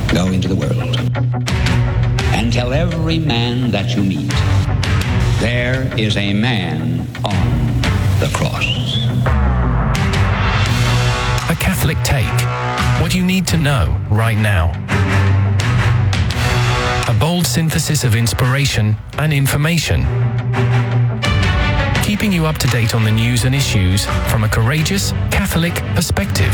Go into the world and tell every man that you meet, there is a man on the cross. A Catholic Take. What you need to know right now. A bold synthesis of inspiration and information. Keeping you up to date on the news and issues from a courageous Catholic perspective.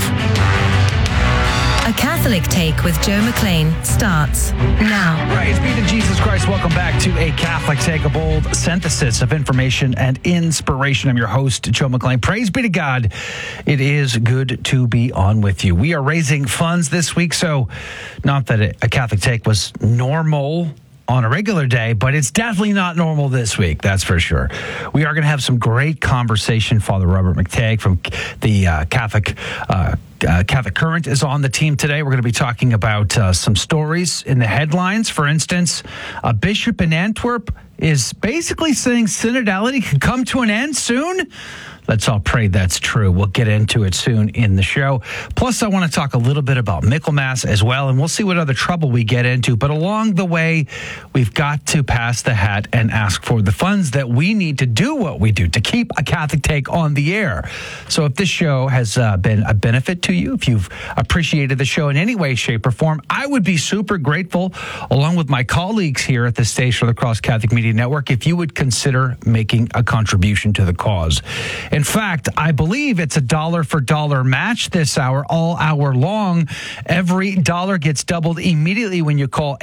A Catholic Take with Joe McLean starts now. Praise be to Jesus Christ. Welcome back to A Catholic Take, a bold synthesis of information and inspiration. I'm your host, Joe McLean. Praise be to God. It is good to be on with you. We are raising funds this week, so not that A Catholic Take was normal on a regular day, but it's definitely not normal this week, that's for sure. We are going to have some great conversation. Father Robert McTagg from the Catholic Current is on the team today. We're going to be talking about some stories in the headlines. For instance, a bishop in Antwerp is basically saying synodality can come to an end soon. Let's all pray that's true. We'll get into it soon in the show. Plus, I want to talk a little bit about Michaelmas as well, and we'll see what other trouble we get into. But along the way, we've got to pass the hat and ask for the funds that we need to do what we do, to keep A Catholic Take on the air. So if this show has been a benefit to you, if you've appreciated the show in any way, shape, or form, I would be super grateful, along with my colleagues here at the Station of the Cross Catholic Media Network, if you would consider making a contribution to the cause. In fact, I believe it's a dollar for dollar match this hour, all hour long. Every dollar gets doubled immediately when you call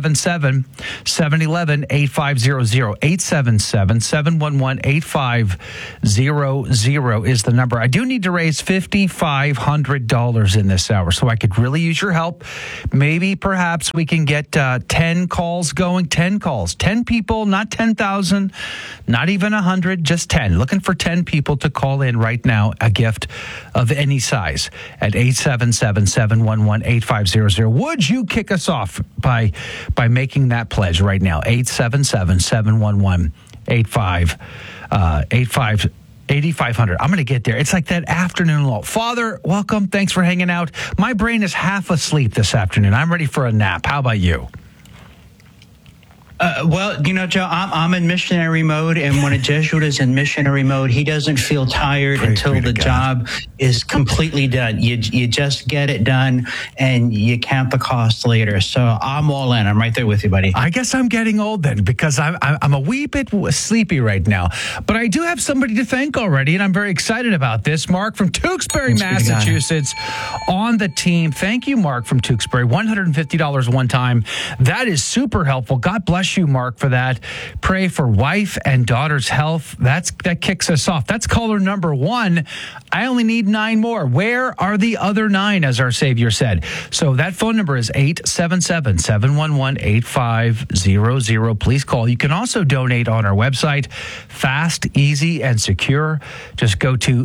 877-711-8500. 877-711-8500 is the number. I do need to raise $5,500 in this hour, so I could really use your help. Maybe, perhaps, we can get 10 calls going. 10 calls. 10 people, not 10,000, not even 100, just 10. Looking for 10 people to call in right now, a gift of any size at 877-711-8500. Would you kick us off by making that pledge right now? 877-711-8500. I'm going to get there. It's like that afternoon lull. Father, welcome. Thanks for hanging out. My brain is half asleep this afternoon. I'm ready for a nap. How about you? Well, Joe, I'm in missionary mode, and when a Jesuit is in missionary mode, he doesn't feel tired until the job is completely done. You just get it done, and you count the cost later. So I'm all in. I'm right there with you, buddy. I guess I'm getting old then, because I'm a wee bit sleepy right now. But I do have somebody to thank already, and I'm very excited about this. Mark from Tewksbury, Massachusetts, on the team. Thank you, Mark from Tewksbury. $150 one time. That is super helpful. God bless you, Mark, for that. Pray for wife and daughter's health. That kicks us off. That's caller number 1. I only need 9 more. Where are the other 9, as our Savior said? So that phone number is 877-711-8500. Please call. You can also donate on our website. Fast, easy, and secure. Just go to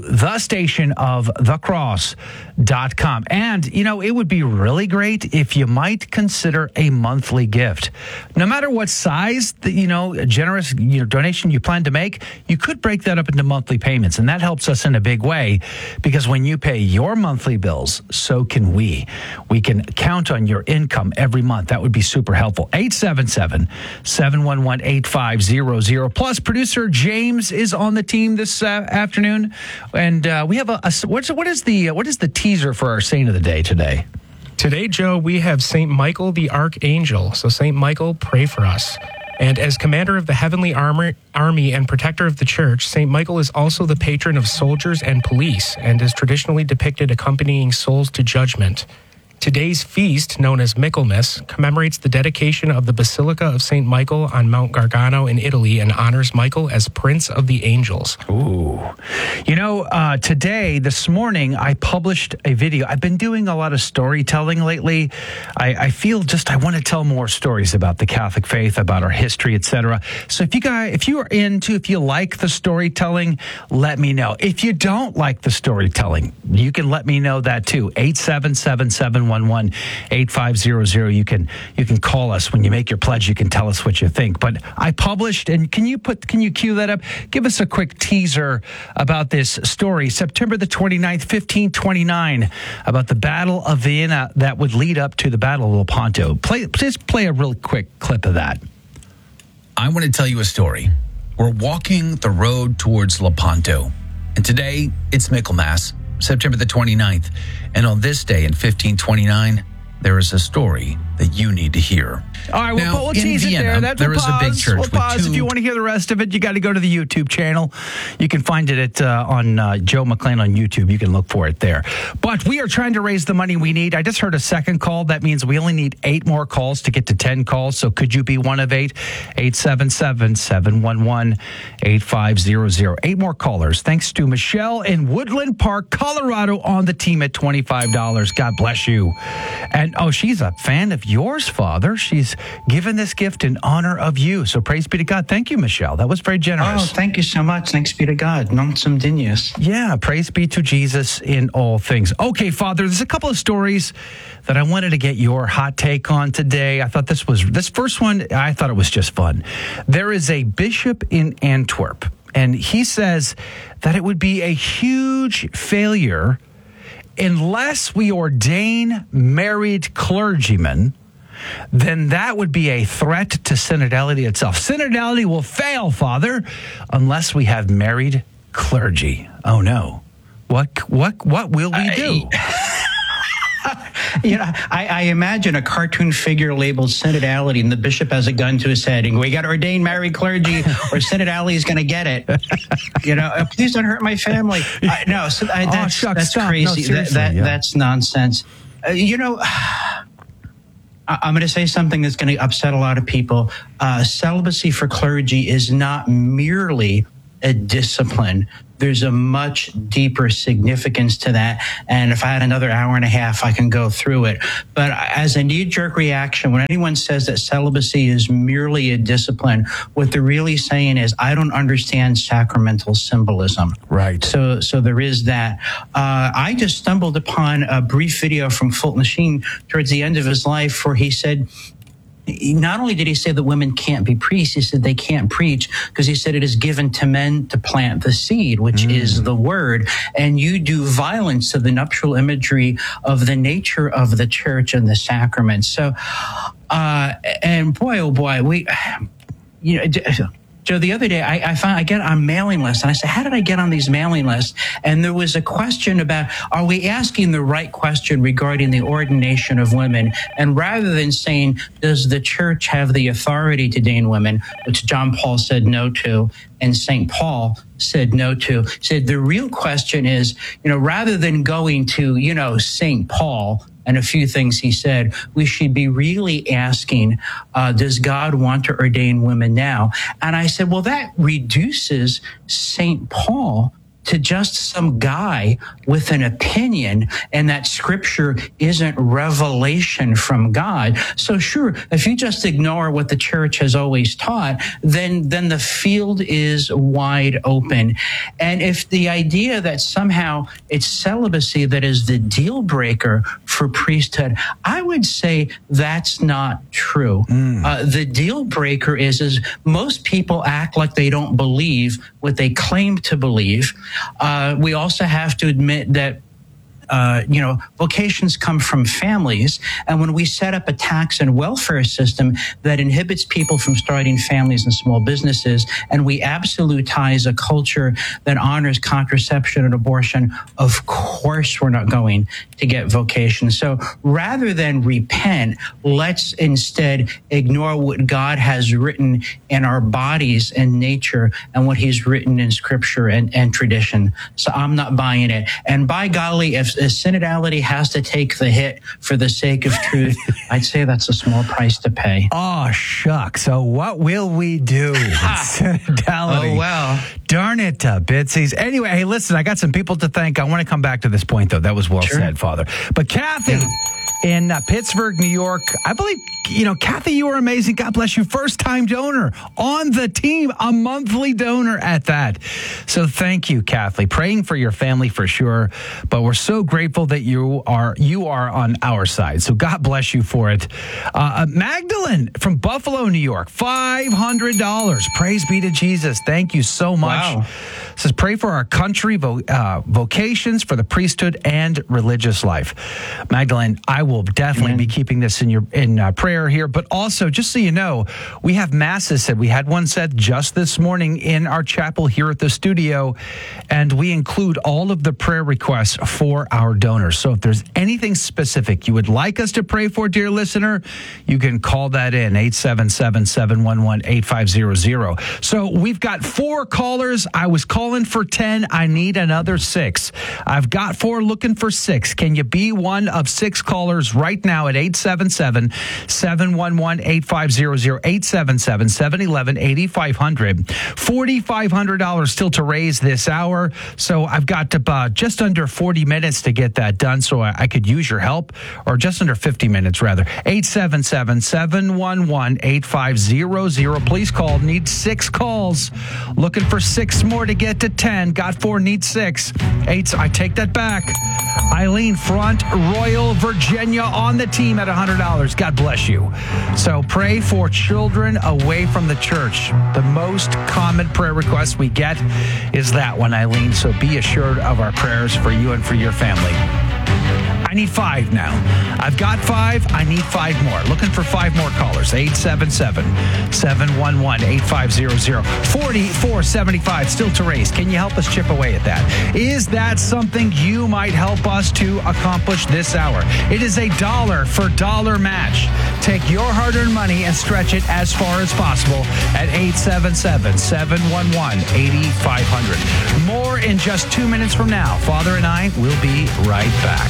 thestationofthecross.com. And, it would be really great if you might consider a monthly gift. No matter what size, a generous donation you plan to make, you could break that up into monthly payments, and that helps us in a big way, because when you pay your monthly bills, so can we. We can count on your income every month. That would be super helpful. 877-711-8500. Plus, producer James is on the team this afternoon, and we have what is the teaser for our saint of the day today? Today, Joe, we have St. Michael the Archangel. So, St. Michael, pray for us. And as commander of the heavenly army and protector of the church, St. Michael is also the patron of soldiers and police, and is traditionally depicted accompanying souls to judgment. Today's feast, known as Michaelmas, commemorates the dedication of the Basilica of St. Michael on Mount Gargano in Italy, and honors Michael as Prince of the Angels. Ooh. This morning, I published a video. I've been doing a lot of storytelling lately. I feel I want to tell more stories about the Catholic faith, about our history, etc. So if you like the storytelling, let me know. If you don't like the storytelling, you can let me know that too. 877-711 711-8500. You can call us when you make your pledge. You can tell us what you think. But I published, and can you cue that up? Give us a quick teaser about this story. September the 29th, 1529, about the Battle of Vienna that would lead up to the Battle of Lepanto. Please play a real quick clip of that. I want to tell you a story. We're walking the road towards Lepanto, and today it's Michaelmas, September the 29th. And on this day in 1529, there is a story that you need to hear. All right, now, we'll tease Vienna, it there. There is a big church. We'll pause. If you want to hear the rest of it, you got to go to the YouTube channel. You can find it on Joe McClain on YouTube. You can look for it there. But we are trying to raise the money we need. I just heard a second call. That means we only need 8 more calls to get to 10 calls. So could you be one of 8? 877-711-8500. 8 more callers. Thanks to Michelle in Woodland Park, Colorado, on the team at $25. God bless you. And, she's a fan of yours, Father. She's given this gift in honor of you. So praise be to God. Thank you, Michelle. That was very generous. Oh, thank you so much. Thanks be to God. Non sum dignus. Yeah, praise be to Jesus in all things. Okay, Father, there's a couple of stories that I wanted to get your hot take on today. I thought this first one, I thought it was just fun. There is a bishop in Antwerp, and he says that it would be a huge failure unless we ordain married clergymen. Then that would be a threat to synodality itself. Synodality will fail, Father, unless we have married clergy. Oh no. What will we do? I imagine a cartoon figure labeled synodality, and the bishop has a gun to his head, and we got to ordain married clergy, or synodality is going to get it. Please don't hurt my family. That's crazy. No, that's nonsense. I'm going to say something that's going to upset a lot of people. Celibacy for clergy is not merely a discipline. There's a much deeper significance to that. And if I had another hour and a half, I can go through it. But as a knee-jerk reaction, when anyone says that celibacy is merely a discipline, what they're really saying is, I don't understand sacramental symbolism. Right. So there is that. I just stumbled upon a brief video from Fulton Sheen towards the end of his life where he said, not only did he say that women can't be priests, he said they can't preach because he said it is given to men to plant the seed, which is the word. And you do violence to the nuptial imagery of the nature of the church and the sacraments. So, and boy, oh boy, Joe, the other day, I get on mailing lists, and I said, how did I get on these mailing lists? And there was a question about, are we asking the right question regarding the ordination of women? And rather than saying, does the church have the authority to ordain women, which John Paul said no to, and St. Paul said no to, said the real question is, rather than going to, St. Paul, and a few things he said, we should be really asking, does God want to ordain women now? And I said, well, that reduces St. Paul to just some guy with an opinion, and that scripture isn't revelation from God. So sure, if you just ignore what the church has always taught, then the field is wide open. And if the idea that somehow it's celibacy that is the deal breaker for priesthood, I would say that's not true. The deal breaker is most people act like they don't believe what they claim to believe. We also have to admit that vocations come from families. And when we set up a tax and welfare system that inhibits people from starting families and small businesses, and we absolutize a culture that honors contraception and abortion, of course we're not going to get vocations. So rather than repent, let's instead ignore what God has written in our bodies and nature and what he's written in scripture and tradition. So I'm not buying it. And by golly, if synodality has to take the hit for the sake of truth, I'd say that's a small price to pay. Oh, shucks. So what will we do? Synodality. Oh, well. Darn it, Bitsies. Anyway, hey, listen, I got some people to thank. I want to come back to this point, though. That was well said, Father. But Kathy, in Pittsburgh, New York. I believe, Kathy, you are amazing. God bless you. First-time donor on the team, a monthly donor at that. So thank you, Kathy. Praying for your family for sure, but we're so grateful that you are on our side. So God bless you for it. Magdalene from Buffalo, New York, $500. Praise be to Jesus. Thank you so much. Wow. It says, pray for our country, vocations, for the priesthood, and religious life. Magdalene, I will definitely be keeping this in prayer here. But also, just so you know, we have masses said. We had one said just this morning in our chapel here at the studio, and we include all of the prayer requests for our donors. So if there's anything specific you would like us to pray for, dear listener, you can call that in, 877-711-8500. So we've got 4 callers. I was calling for 10. I need another 6. I've got 4 looking for 6. Can you be one of 6 callers right now at 877-711-8500, 877-711-8500. $4,500 still to raise this hour. So I've got about just under 40 minutes to get that done. So I could use your help, or just under 50 minutes rather. 877-711-8500. Please call. Need 6 calls. Looking for 6 more to get to 10. Got 4, need 6. 8. I take that back. Eileen, Front Royal, Virginia, on the team at $100. God bless you. So pray for children away from the church. The most common prayer request we get is that one, Eileen. So be assured of our prayers for you and for your family. I need 5 now. I've got 5. I need 5 more. Looking for 5 more callers. 877-711-8500. $4,475 still to raise. Can you help us chip away at that? Is that something you might help us to accomplish this hour? It is a $1 for $1 match. Take your hard-earned money and stretch it as far as possible at 877-711-8500. More in just 2 minutes from now. Father and I will be right back.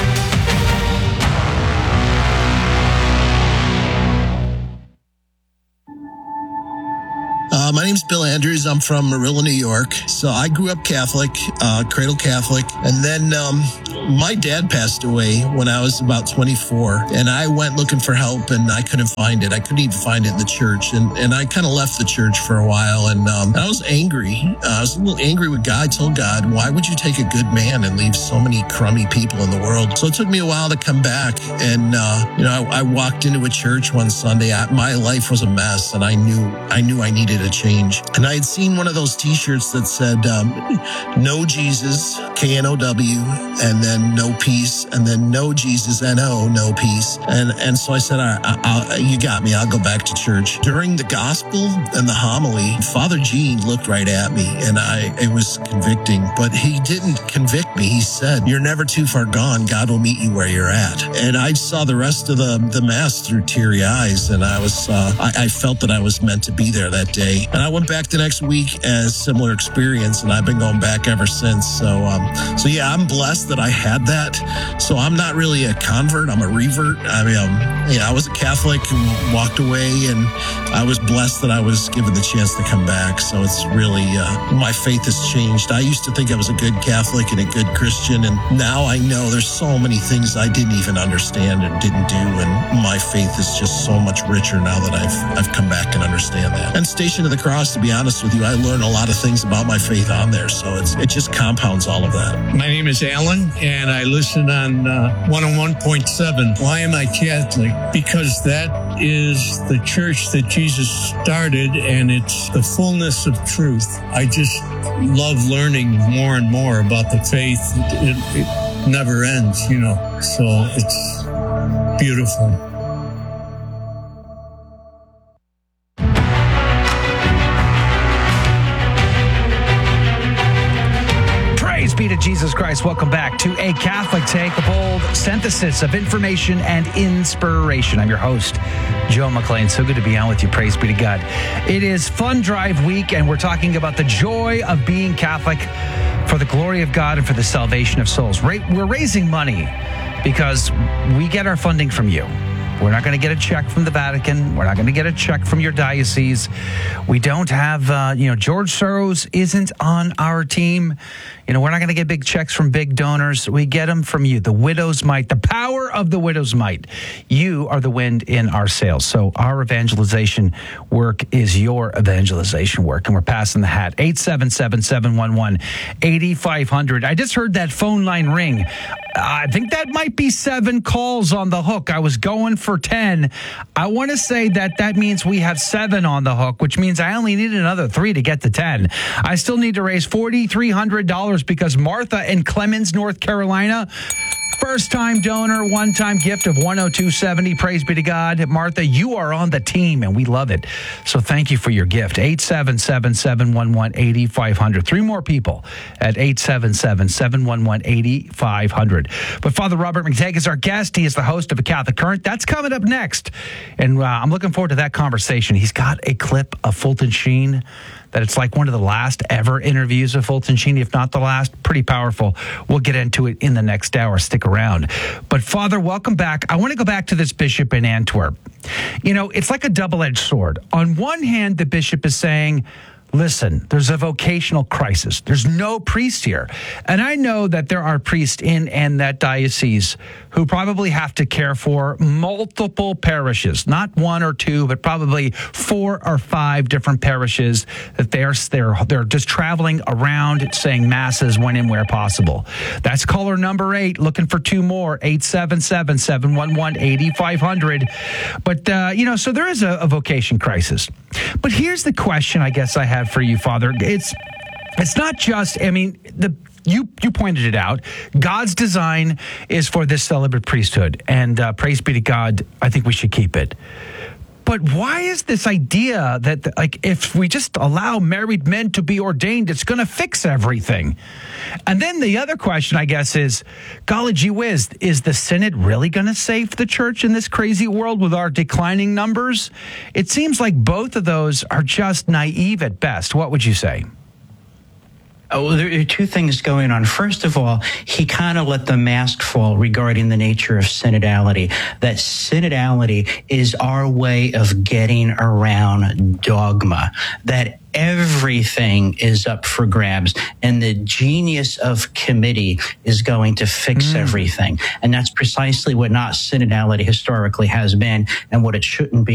My name's Bill Andrews. I'm from Marilla, New York. So I grew up Catholic, cradle Catholic. And then my dad passed away when I was about 24. And I went looking for help and I couldn't find it. I couldn't even find it in the church. And I kind of left the church for a while. And I was angry. I was a little angry with God. I told God, why would you take a good man and leave so many crummy people in the world? So it took me a while to come back. And, I walked into a church one Sunday. My life was a mess. And I knew I needed a change. And I had seen one of those t-shirts that said, no Jesus, K-N-O-W, and then no peace, and then no Jesus, N-O, no peace. And so I said, you got me. I'll go back to church. During the gospel and the homily, Father Gene looked right at me, and it was convicting, but he didn't convict me. He said, you're never too far gone. God will meet you where you're at. And I saw the rest of the mass through teary eyes, and I felt that I was meant to be there that day. And I went back the next week as similar experience, and I've been going back ever since. So yeah, I'm blessed that I had that. So I'm not really a convert. I'm a revert. I mean, I was a Catholic who walked away, and I was blessed that I was given the chance to come back. So it's really, my faith has changed. I used to think I was a good Catholic and a good Christian, and now I know there's so many things I didn't even understand and didn't do, and my faith is just so much richer now that I've come back and understand that. And Station of the Cross, to be honest with you, I learned a lot of things about my faith on there, so it just compounds all of that. My name is Alan, and I listen on 101.7. Why am I Catholic? Because that is the church that Jesus started, and it's the fullness of truth. I just love learning more and more about the faith. It never ends, so it's beautiful. Be to Jesus Christ. Welcome back to A Catholic Take, a bold synthesis of information and inspiration. I'm your host, Joe McClain. So good to be on with you. Praise be to God. It is Fund Drive Week, and we're talking about the joy of being Catholic for the glory of God and for the salvation of souls. We're raising money because we get our funding from you. We're not going to get a check from the Vatican. We're not going to get a check from your diocese. We don't have, George Soros isn't on our team. We're not going to get big checks from big donors. We get them from you, the widow's mite, the power of the widow's mite. You are the wind in our sails. So our evangelization work is your evangelization work, and we're passing the hat. 877-711-8500. I just heard that phone line ring. I think that might be 7 calls on the hook. I was going for 10. I want to say that means we have 7 on the hook, which means I only need another 3 to get to 10. I still need to raise $4,300 because Martha in Clemens, North Carolina, first-time donor, one-time gift of $102.70. Praise be to God. Martha, you are on the team, and we love it. So thank you for your gift. 877-711-8500. 3 more people at 877-711-8500. But Father Robert McTagg is our guest. He is the host of A Catholic Current. That's coming up next, and I'm looking forward to that conversation. He's got a clip of Fulton Sheen that it's like one of the last ever interviews of Fulton Sheen, if not the last. Pretty powerful. We'll get into it in the next hour. Stick around. But Father, welcome back. I want to go back to this bishop in Antwerp. It's like a double-edged sword. On one hand, the bishop is saying, listen, there's a vocational crisis. There's no priest here. And I know that there are priests in and that diocese who probably have to care for multiple parishes, not 1 or 2, but probably 4 or 5 different parishes that they're just traveling around saying masses when and where possible. That's caller number 8, looking for 2 more, 877-711-8500. But, so there is a vocation crisis. But here's the question I guess I have for you, Father. It's not just, you pointed it out. God's design is for this celibate priesthood, and praise be to God, I think we should keep it. But why is this idea that, if we just allow married men to be ordained, it's going to fix everything? And then the other question, I guess, is, golly gee whiz, is the Synod really going to save the church in this crazy world with our declining numbers? It seems like both of those are just naive at best. What would you say? Oh, there are 2 things going on. First of all, he kind of let the mask fall regarding the nature of synodality. That synodality is our way of getting around dogma, that everything is up for grabs, and the genius of committee is going to fix everything. And that's precisely what not synodality historically has been, and what it shouldn't be.